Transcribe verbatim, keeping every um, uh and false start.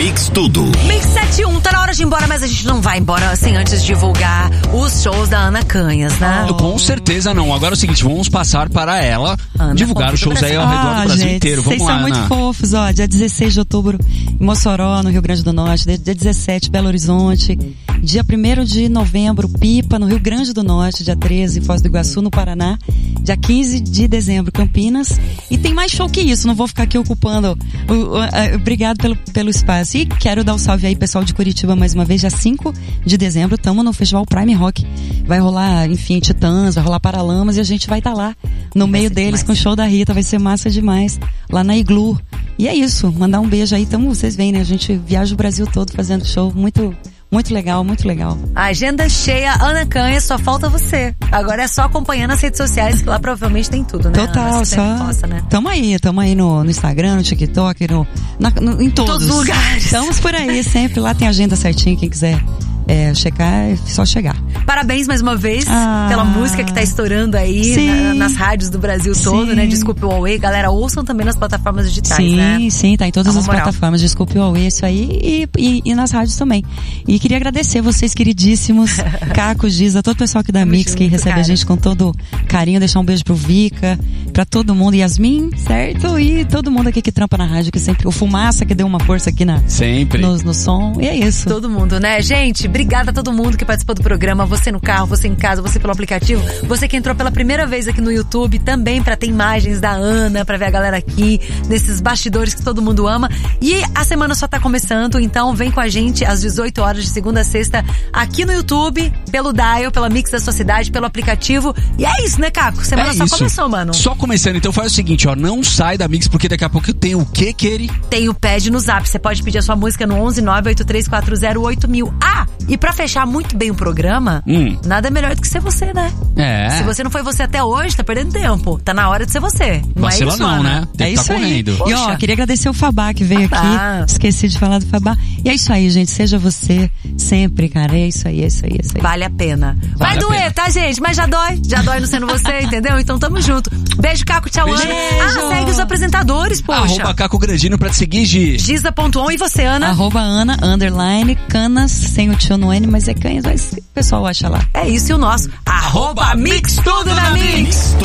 Mix Tudo. Mix setenta e um, tá na hora de ir embora, mas a gente não vai embora sem antes divulgar os shows da Ana Canhas, né? Oh. Com certeza não. Agora é o seguinte, vamos passar para ela Ana, divulgar os shows aí ao redor ah, do Brasil gente, inteiro. Vamos vocês lá, são Ana. muito fofos, ó. Dia dezesseis de outubro em Mossoró, no Rio Grande do Norte. Dia dezessete, Belo Horizonte. Dia primeiro de novembro, Pipa, no Rio Grande do Norte. Dia treze, Foz do Iguaçu, no Paraná. Dia quinze de dezembro, Campinas. E tem mais show que isso, não vou ficar aqui ocupando. O, o, o, obrigado pelo, pelo espaço. E quero dar um salve aí, pessoal de Curitiba, mais uma vez. Dia cinco de dezembro, estamos no Festival Prime Rock. Vai rolar, enfim, Titãs, vai rolar Paralamas e a gente vai estar tá lá, no vai meio deles, demais. Com o show da Rita. Vai ser massa demais, lá na Iglu. E é isso, mandar um beijo aí. Então, vocês veem, né? A gente viaja o Brasil todo fazendo show. Muito... Muito legal, muito legal. A agenda cheia, Ana Canhas, só falta você. Agora é só acompanhar nas redes sociais, que lá provavelmente tem tudo, né? Total, Ana, só. Posta, né? Tamo aí, tamo aí no, no Instagram, no TikTok, no, na, no, em todos. Todos os lugares. Estamos por aí, sempre. Lá tem agenda certinha, quem quiser é, checar, é só chegar. Parabéns mais uma vez ah, pela música que tá estourando aí na, nas rádios do Brasil sim. todo, né? Desculpe o Huawei. Galera, ouçam também nas plataformas digitais, sim, né? Sim, sim, tá em todas Dá as moral. plataformas. Desculpe o Huawei, isso aí. E, e, e nas rádios também. E queria agradecer vocês, queridíssimos. Caco, Giza, todo o pessoal aqui da Mix junto, que recebe cara. a gente com todo carinho. Deixar um beijo pro Vika, pra todo mundo. Yasmin, certo? E todo mundo aqui que trampa na rádio, que sempre... O Fumaça, que deu uma força aqui na... Sempre. No, no som. E é isso. Todo mundo, né? Gente, obrigada a todo mundo que participou do programa. Você no carro, você em casa, você pelo aplicativo. Você que entrou pela primeira vez aqui no YouTube, também pra ter imagens da Ana, pra ver a galera aqui, nesses bastidores que todo mundo ama. E a semana só tá começando, então vem com a gente às dezoito horas de segunda a sexta, aqui no YouTube, pelo Dial, pela Mix da sua cidade, pelo aplicativo. E é isso, né, Caco? Semana é só isso. começou, mano. Só começando, então faz o seguinte, ó, não sai da Mix, porque daqui a pouco tem o que, Keri? Tem o Pede no Zap. Você pode pedir a sua música no onze nove oito três quatro zero oito mil. Ah, e pra fechar muito bem o programa, hum. nada melhor do que ser você, né? É. Se você não foi você até hoje, tá perdendo tempo. Tá na hora de ser você. Não Vacila é isso, não, Ana? né? Tem é que isso tá aí. correndo. E ó, queria agradecer o Fabá que veio ah, aqui. Esqueci de falar do Fabá. E é isso aí, gente. Seja você sempre, cara. É isso aí, é isso aí, é isso aí. Vale a pena. Vai vale doer, tá, gente? Mas já dói. Já dói não sendo você, entendeu? Então tamo junto. Beijo, Caco. Tchau, Beijo. Ana. Ah, segue os apresentadores, poxa. Arroba Caco Grandino pra te seguir, Gi. Giza ponto on. E você, Ana? Arroba Ana, underline, Canas, sem o tio no N, mas é Canhas, mas o pessoal acha lá. É isso, e o nosso. Arroba Mix Tudo na Mix.